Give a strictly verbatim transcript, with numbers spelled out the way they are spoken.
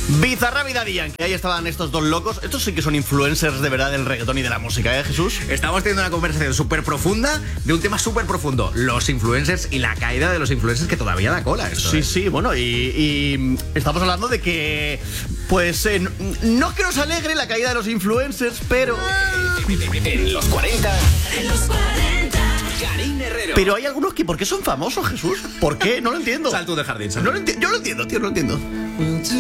Bizarrap y Daddy Yankee, ahí estaban estos dos locos. Estos sí que son influencers de verdad del reggaetón y de la música, ¿eh, Jesús? Estamos teniendo una conversación súper profunda de un tema súper profundo: los influencers y la caída de los influencers, que todavía da cola esto. Sí, ¿eh? sí, bueno, y, y estamos hablando de que, pues, eh, no es que nos alegre la caída de los influencers, pero... En los cuarenta. En los cuarenta. Karina Herrero. Pero hay algunos que, ¿por qué son famosos, Jesús? ¿Por qué? No lo entiendo. Sal tú del jardín, sal. No lo enti- yo lo entiendo, tío, no lo entiendo.